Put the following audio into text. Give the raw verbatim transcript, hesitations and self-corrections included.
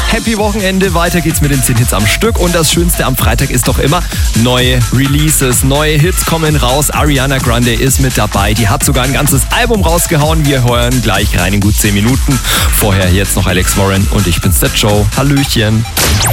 Happy Wochenende. Weiter geht's mit den zehn Hits am Stück. Und das Schönste am Freitag ist doch immer, neue Releases, neue Hits kommen raus. Ariana Grande ist mit dabei. Die hat sogar ein ganzes Album rausgehauen. Wir hören gleich rein in gut zehn Minuten. Vorher jetzt noch Alex Warren und ich bin's, der Joe. Hallöchen.